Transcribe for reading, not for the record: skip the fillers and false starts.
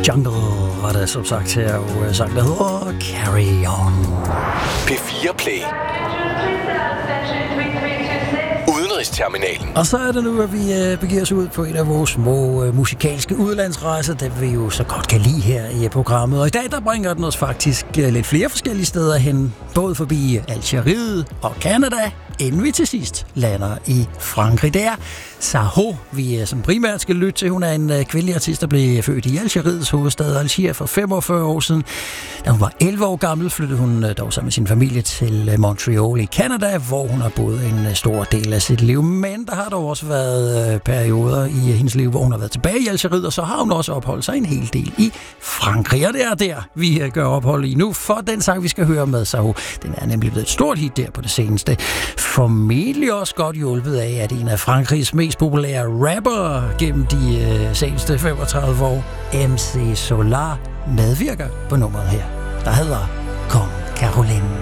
Jungle var det som sagt her, og sang der hedder Carry On. P4 Play. Udenrigsterminalen. Og så er det nu, at vi begiver os ud på en af vores små musikalske udlandsrejser, det vi jo så godt kan lide her i programmet. Og i dag, der bringer den os faktisk lidt flere forskellige steder hen, både forbi Algeriet og Canada, inden vi til sidst lander i Frankrig. Det er Saho, vi som primært skal lytte til. Hun er en kvindelig artist, der blev født i Algeriets hovedstad Alger for 45 år siden. Da hun var 11 år gammel, flyttede hun dog sammen med sin familie til Montreal i Canada, hvor hun har boet en stor del af sit liv. Men der har dog også været perioder i hendes liv, hvor hun har været tilbage i Algeriet, og så har hun også opholdt sig en hel del i Frankrig. Og det er der, vi gør ophold i nu, for den sang, vi skal høre med Saho, den er nemlig blevet et stort hit der på det seneste. Formentlig også godt hjulpet af, at en af Frankrigs mest populære rapper gennem de seneste 35 år, MC Solar, medvirker på nummeret her, der hedder Comme Caroline.